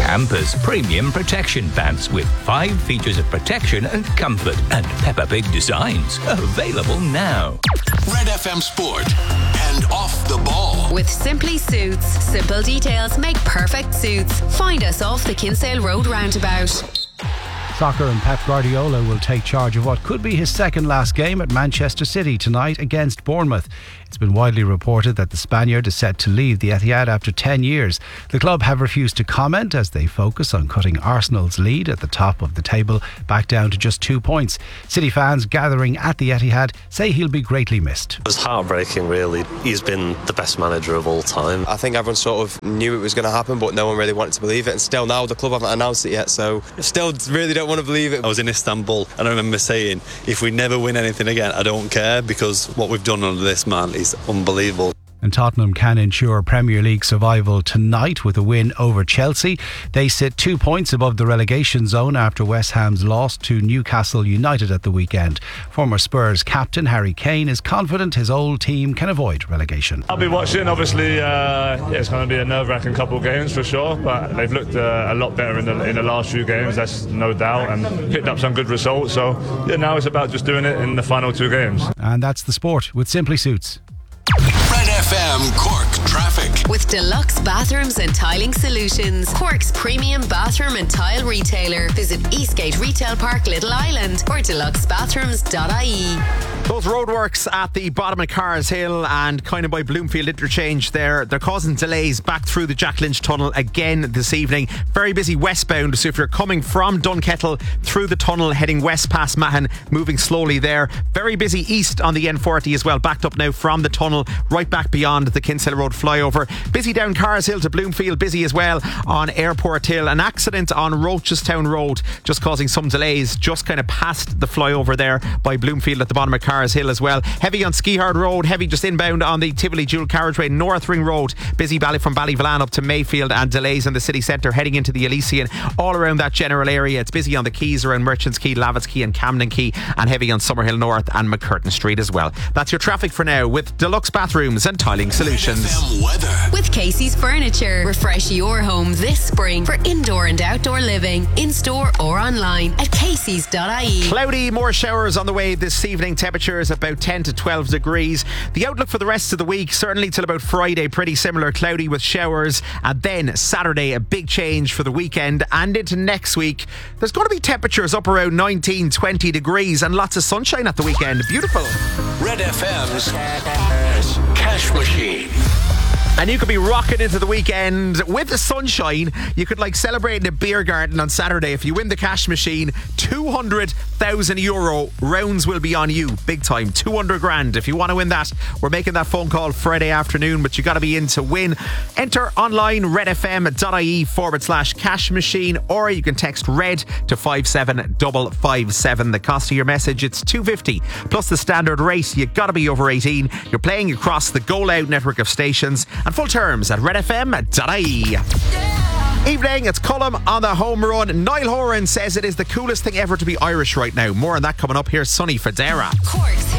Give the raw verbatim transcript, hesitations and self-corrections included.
Campus Premium Protection Pants with five features of protection and comfort and Peppa Pig designs. Available now. Red F M Sport and Off the Ball. With Simply Suits. Simple details make perfect suits. Find us off the Kinsale Road roundabout. Soccer and Pep Guardiola will take charge of what could be his second last game at Manchester City tonight against Bournemouth. It's been widely reported that the Spaniard is set to leave the Etihad after ten years. The club have refused to comment as they focus on cutting Arsenal's lead at the top of the table back down to just two points. City fans gathering at the Etihad say he'll be greatly missed. It was heartbreaking, really. He's been the best manager of all time. I think everyone sort of knew it was going to happen, but no one really wanted to believe it. And still now the club haven't announced it yet, so still really don't want to believe it. I was in Istanbul and I remember saying, if we never win anything again, I don't care, because what we've done under this man is unbelievable. And Tottenham can ensure Premier League survival tonight with a win over Chelsea. They sit two points above the relegation zone after West Ham's loss to Newcastle United at the weekend. Former Spurs captain Harry Kane is confident his old team can avoid relegation. I'll be watching. Obviously, uh, yeah, it's going to be a nerve-wracking couple of games for sure, but they've looked uh, a lot better in the in the last few games, that's no doubt, and picked up some good results. So yeah, now it's about just doing it in the final two games. And that's the sport with Simply Suits. Red F M Cork traffic. With Deluxe Bathrooms and Tiling Solutions, Cork's premium bathroom and tile retailer. Visit Eastgate Retail Park, Little Island, or deluxe bathrooms dot I E. Those roadworks at the bottom of Carrs Hill and kind of by Bloomfield interchange there, they're causing delays back through the Jack Lynch tunnel again this evening. Very busy westbound, so if you're coming from Dunkettle through the tunnel heading west past Mahon, moving slowly there. Very busy east on the N forty as well, backed up now from the tunnel right back beyond the Kinsale Road flyover. Busy down Carrs Hill to Bloomfield, busy as well on Airport Hill. An accident on Rochestown Road just causing some delays just kind of past the flyover there by Bloomfield at the bottom of Carrs Hill as well. Heavy on Skihard Road, heavy just inbound on the Tivoli dual carriageway, North Ring Road, busy Bally from Ballyvillan up to Mayfield, and delays in the city centre heading into the Elysian all around that general area. It's busy on the quays around Merchants Quay, Lavitz Quay and Camden Quay, and heavy on Summerhill North and McCurtain Street as well. That's your traffic for now with Deluxe Bathrooms and Tiling Solutions. Weather. With Casey's Furniture. Refresh your home this spring for indoor and outdoor living, in store or online at caseys dot I E. Cloudy, more showers on the way this evening. Temperatures about ten to twelve degrees. The outlook for the rest of the week, certainly till about Friday, pretty similar. Cloudy with showers, and then Saturday a big change for the weekend and into next week. There's going to be temperatures up around nineteen, twenty degrees and lots of sunshine at the weekend. Beautiful. Red F M's Cash Machine. And you could be rocking into the weekend with the sunshine. You could like celebrate in a beer garden on Saturday. If you win the cash machine, two hundred thousand euro rounds will be on you. Big time. two hundred grand. If you want to win that, we're making that phone call Friday afternoon, but you got to be in to win. Enter online redfm.ie forward slash cash machine, or you can text red to five seven five five seven. The cost of your message, it's two fifty plus the standard rate. You got to be over eighteen. You're playing across the Go Loud network of stations. And full terms at redfm dot I E. Yeah. Evening, it's Cullum on the home run. Niall Horan says it is the coolest thing ever to be Irish right now. More on that coming up. Here's Sonny Fodera. Cork's